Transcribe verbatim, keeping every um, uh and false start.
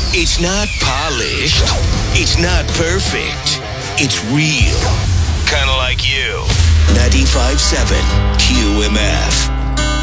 It's not polished. It's not perfect. It's real. Kind of like you. ninety-five point seven Q M F.